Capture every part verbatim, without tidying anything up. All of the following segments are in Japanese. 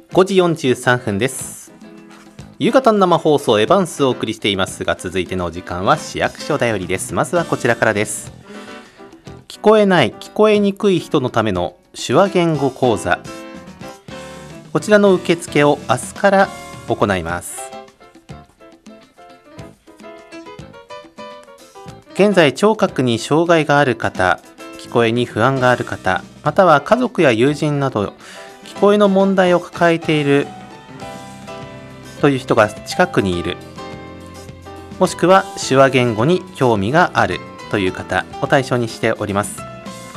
ごじよんじゅうさんぷんです。夕方の生放送エバンスをお送りしていますが、続いてのお時間は市役所だよりです。まずはこちらからです。聞こえない、聞こえにくい人のための手話言語講座、こちらの受付を明日から行います。現在聴覚に障害がある方、聞こえに不安がある方、または家族や友人など聞こえの問題を抱えているという人が近くにいる、もしくは手話言語に興味があるという方を対象にしております。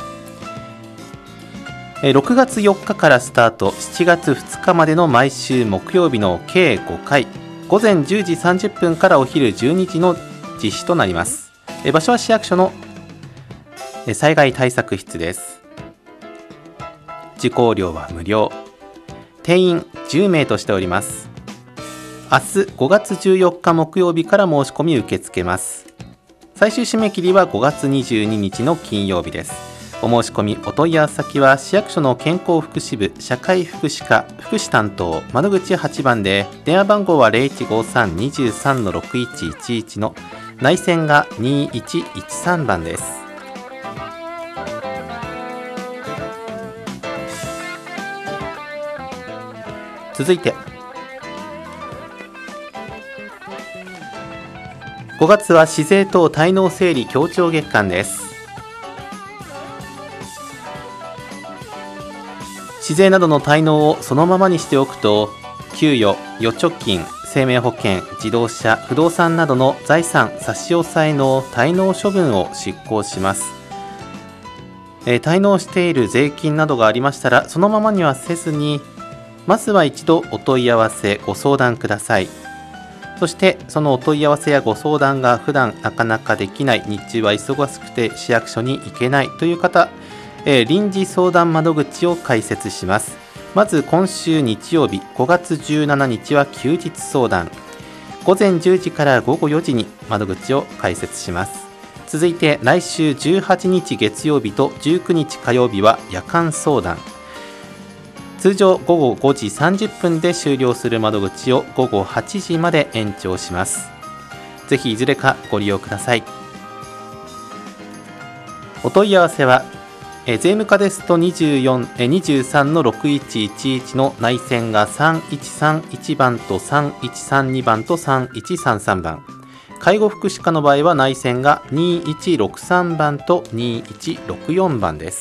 ろくがつよっかからスタート、しちがつふつかまでの毎週木曜日の計ごかい、ごぜんじゅうじさんじゅっぷんからお昼じゅうにじの実施となります。場所は市役所の災害対策室です。受講料は無料、定員じゅうめいとしております。明日ごがつじゅうよっか木曜日から申し込み受け付けます。最終締め切りはごがつにじゅうににちの金曜日です。お申し込みお問い合わせ先は市役所の健康福祉部社会福祉課福祉担当窓口はちばんで、電話番号は ゼロいちごさん にさん ろくいちいちいち の内線がにいちいちさんばんです。続いてごがつは市税等滞納整理協調月間です。市税などの滞納をそのままにしておくと、給与、預貯金、生命保険、自動車、不動産などの財産差し押さえの滞納処分を執行します。えー、滞納している税金などがありましたら、そのままにはせずに、まずは一度お問い合わせご相談ください。そしてそのお問い合わせやご相談が普段なかなかできない、日中は忙しくて市役所に行けないという方、えー、臨時相談窓口を開設します。まず今週日曜日ごがつじゅうしちにちは休日相談、ごぜんじゅうじからごごよじに窓口を開設します。続いて来週じゅうはちにち月曜日とじゅうくにち火曜日は夜間相談、通常ごごごじさんじゅっぷんで終了する窓口をごごはちじまで延長します。ぜひいずれかご利用ください。お問い合わせはえ税務課ですとにじゅうよんえにじゅうさんのろくいちいちいちの内線がさんいちさんいちばんとさんいちさんにばんとさんいちさんさんばん、介護福祉課の場合は内線がにいちろくさんばんとにいちろくよんばんです。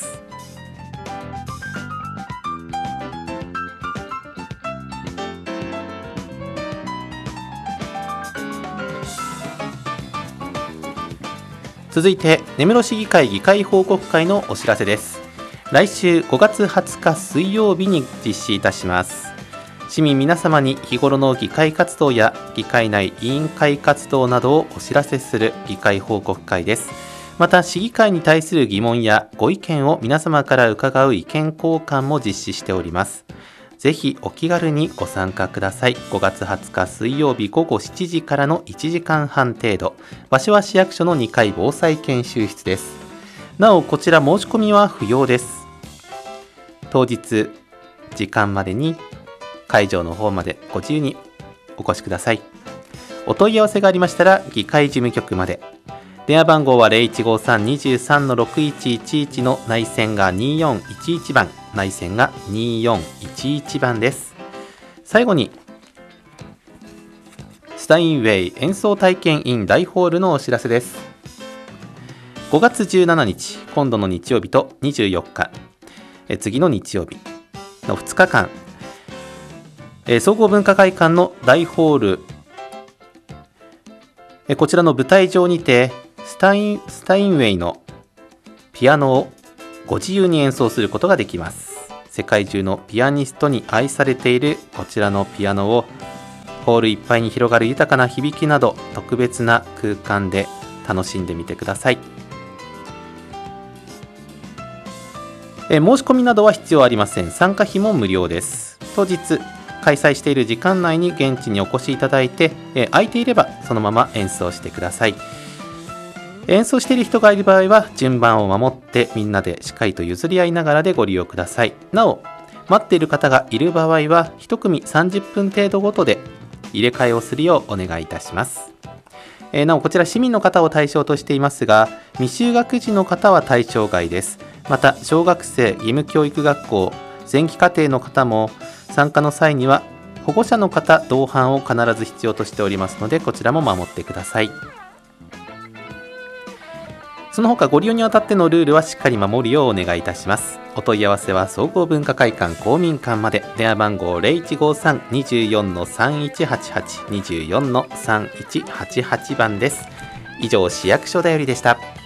続いて根室市議会議会報告会のお知らせです。来週ごがつはつか水曜日に実施いたします。市民皆様に日頃の議会活動や議会内委員会活動などをお知らせする議会報告会です。また市議会に対する疑問やご意見を皆様から伺う意見交換も実施しております。ぜひお気軽にご参加ください。ごがつはつか水曜日ごごしちじからのいちじかんはん程度、場所は市役所のにかい防災研修室です。なおこちら申し込みは不要です。当日時間までに会場の方までご自由にお越しください。お問い合わせがありましたら議会事務局まで。電話番号は ゼロいちごさん にさん ろくいちいちいち の内線がによんいちいちばん、内線がによんいちいちばんです。最後にスタインウェイ演奏体験 in 大ホールのお知らせです。ごがつじゅうしちにち、今度の日曜日とにじゅうよっか、え次の日曜日のふつかかん、え総合文化会館の大ホール、えこちらの舞台上にてスタイン、スタインウェイのピアノをご自由に演奏することができます。世界中のピアニストに愛されているこちらのピアノをホールいっぱいに広がる豊かな響きなど特別な空間で楽しんでみてください。え申し込みなどは必要ありません。参加費も無料です。当日開催している時間内に現地にお越しいただいて、え空いていればそのまま演奏してください。演奏している人がいる場合は順番を守ってみんなでしっかりと譲り合いながらでご利用ください。なお待っている方がいる場合は、いち組さんじゅっぷん程度ごとで入れ替えをするようお願いいたします。えー、なおこちら市民の方を対象としていますが、未就学児の方は対象外です。また小学生、義務教育学校、前期課程の方も参加の際には保護者の方同伴を必ず必要としておりますので、こちらも守ってください。その他ご利用にあたってのルールはしっかり守るようお願いいたします。お問い合わせは総合文化会館公民館まで。電話番号 ゼロいちごさん によん さんいちはちはち によん さんいちはちはち 番です。以上、市役所だよりでした。